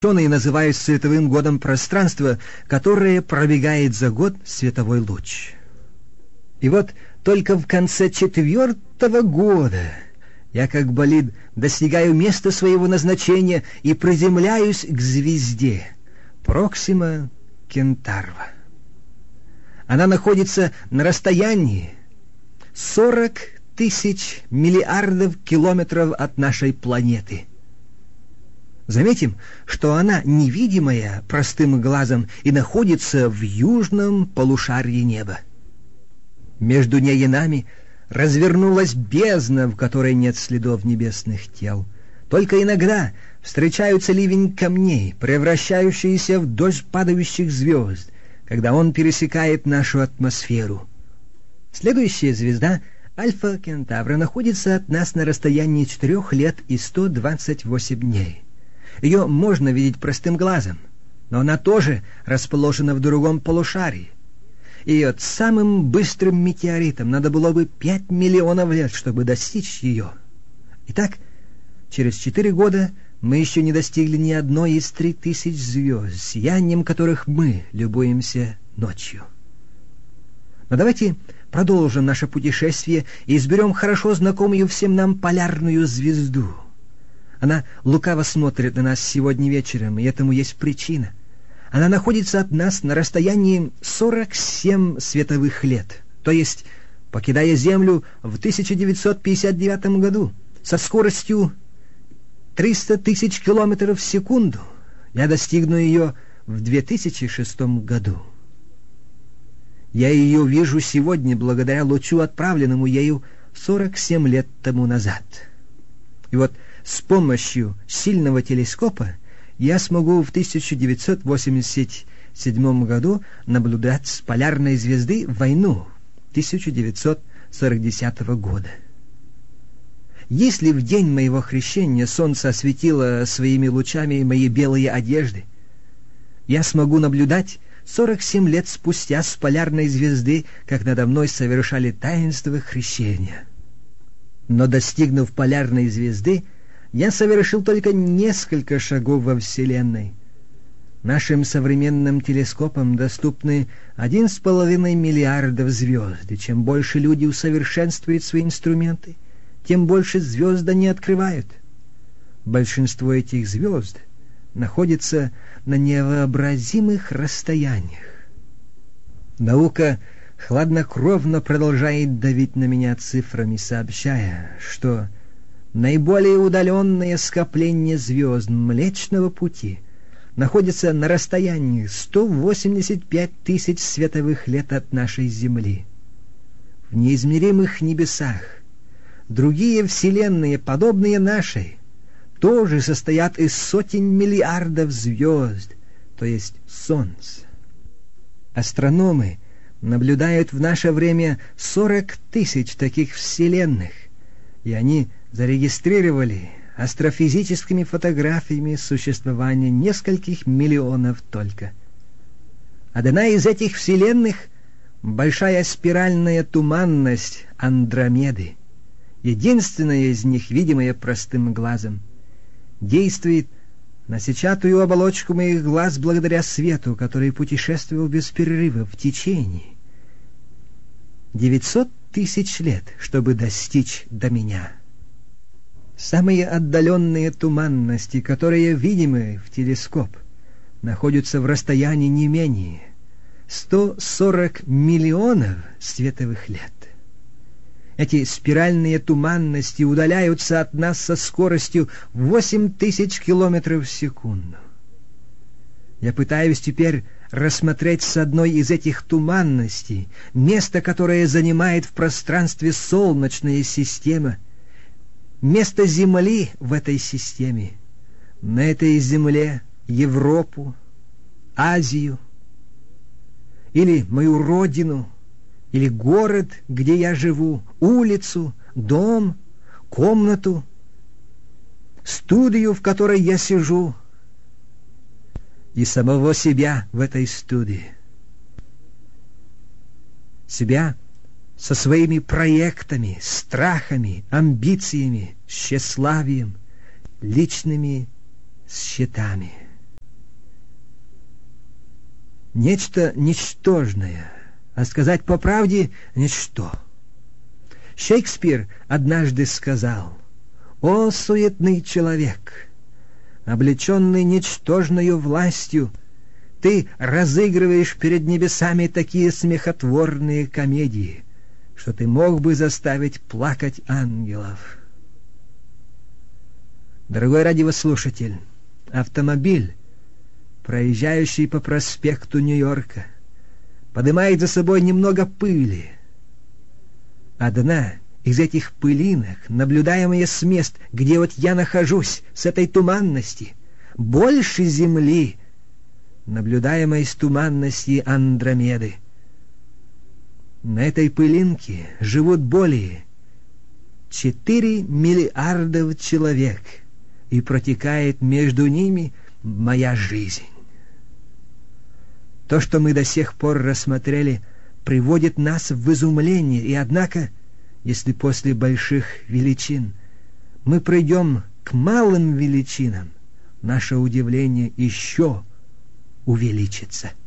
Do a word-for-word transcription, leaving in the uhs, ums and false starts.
Ученые называют световым годом пространство, которое пробегает за год световой луч. И вот только в конце четвертого года я, как болид, достигаю места своего назначения и приземляюсь к звезде Проксима Кентавра. Она находится на расстоянии сорок тысяч миллиардов километров от нашей планеты. Заметим, что она невидимая простым глазом и находится в южном полушарии неба. Между ней и нами развернулась бездна, в которой нет следов небесных тел. Только иногда встречаются ливень камней, превращающиеся в дождь падающих звезд, когда он пересекает нашу атмосферу. Следующая звезда Альфа Кентавра находится от нас на расстоянии четырех лет и ста двадцати восьми дней. Ее можно видеть простым глазом, но она тоже расположена в другом полушарии. И вот самым быстрым метеоритом надо было бы пять миллионов лет, чтобы достичь ее. Итак, через четыре года мы еще не достигли ни одной из трех тысяч звезд, сиянием которых мы любуемся ночью. Но давайте продолжим наше путешествие и изберем хорошо знакомую всем нам полярную звезду. Она лукаво смотрит на нас сегодня вечером, и этому есть причина. Она находится от нас на расстоянии сорок семь световых лет, то есть, покидая Землю в тысяча девятьсот пятьдесят девятом году со скоростью триста тысяч километров в секунду, я достигну ее в две тысячи шестом году. Я ее вижу сегодня благодаря лучу, отправленному ею сорок семь лет тому назад. И вот с помощью сильного телескопа я смогу в тысяча девятьсот восемьдесят седьмом году наблюдать с полярной звезды войну тысяча девятьсот сорок десятого года. Если в день моего хрещения солнце осветило своими лучами мои белые одежды, я смогу наблюдать сорок семь лет спустя с полярной звезды, как надо мной совершали таинство хрещения. Но достигнув полярной звезды, я совершил только несколько шагов во Вселенной. Нашим современным телескопам доступны один с половиной миллиардов звезд, и чем больше люди усовершенствуют свои инструменты, тем больше звезд они открывают. Большинство этих звезд находится на невообразимых расстояниях. Наука хладнокровно продолжает давить на меня цифрами, сообщая, что наиболее удаленное скопление звезд Млечного Пути находится на расстоянии сто восемьдесят пять тысяч световых лет от нашей Земли. В неизмеримых небесах другие вселенные, подобные нашей, тоже состоят из сотен миллиардов звезд, то есть солнц. Астрономы наблюдают в наше время сорок тысяч таких вселенных, и они зарегистрировали астрофизическими фотографиями существование нескольких миллионов только. Одна из этих вселенных — большая спиральная туманность Андромеды, единственная из них, видимая простым глазом, действует на сетчатую оболочку моих глаз благодаря свету, который путешествовал без перерыва в течение девятьсот тысяч лет, чтобы достичь до меня. Самые отдаленные туманности, которые видимы в телескоп, находятся в расстоянии не менее ста сорока миллионов световых лет. Эти спиральные туманности удаляются от нас со скоростью восемь тысяч километров в секунду. Я пытаюсь теперь рассмотреть с одной из этих туманностей место, которое занимает в пространстве Солнечная система, место Земли в этой системе, на этой Земле Европу, Азию, или мою родину, или город, где я живу, улицу, дом, комнату, студию, в которой я сижу, и самого себя в этой студии. Себя со своими проектами, страхами, амбициями, тщеславием, личными счетами. нечто ничтожное, а сказать по правде — ничто. Шекспир однажды сказал: «О, суетный человек, облеченный ничтожною властью, ты разыгрываешь перед небесами такие смехотворные комедии, что ты мог бы заставить плакать ангелов». Дорогой радиослушатель, автомобиль, проезжающий по проспекту Нью-Йорка, поднимает за собой немного пыли. Одна из этих пылинок, наблюдаемая с мест, где вот я нахожусь, с этой туманности, больше Земли, наблюдаемой с туманности Андромеды. На этой пылинке живут более четыре миллиардов человек, и протекает между ними моя жизнь. То, что мы до сих пор рассмотрели, приводит нас в изумление, и однако, если после больших величин мы придем к малым величинам, наше удивление еще увеличится.